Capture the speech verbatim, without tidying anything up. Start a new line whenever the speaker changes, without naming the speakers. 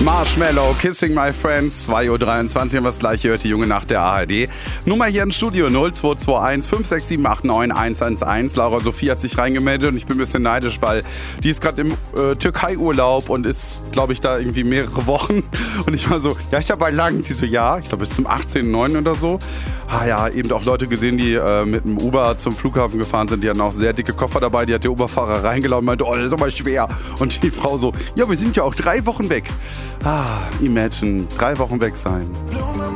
Marshmallow, Kissing My Friends, zwei Uhr dreiundzwanzig, haben wir das gleiche, hört die Junge nach der A R D. Nummer hier im Studio null zwei zwei eins fünf sechs sieben acht neun eins eins eins. Laura Sophie hat sich reingemeldet und ich bin ein bisschen neidisch, weil die ist gerade im äh, Türkei-Urlaub und ist, glaube ich, da irgendwie mehrere Wochen. Und ich war so, ja, ich habe bei lang, sie so, ja, ich glaube bis zum achtzehnten neunten oder so. Ah ja, eben auch Leute gesehen, die äh, mit dem Uber zum Flughafen gefahren sind, die hatten auch sehr dicke Koffer dabei, die hat der Uberfahrer reingeladen und meinte, oh, das ist aber schwer. Und die Frau so, ja, wir sind ja auch drei Wochen weg. Ah, imagine, drei Wochen weg sein.